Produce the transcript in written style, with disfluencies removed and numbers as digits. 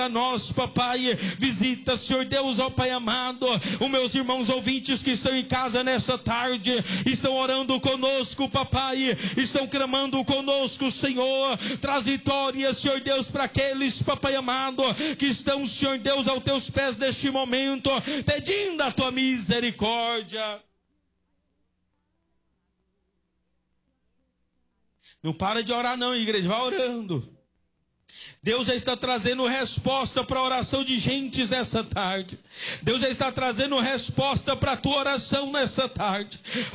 a nós, papai. Visita, Senhor Deus, ó Pai amado, os meus irmãos ouvintes que estão em casa nessa tarde, estão orando conosco, papai, estão clamando conosco, Senhor. Traz vitória, Senhor Deus, para aqueles, papai amado, que estão, Senhor Deus, aos teus pés neste momento, pedindo a tua misericórdia. Não para de orar não, igreja, vai orando. Deus já está trazendo resposta para a oração de gentes nessa tarde. Deus já está trazendo resposta para a tua oração nessa tarde.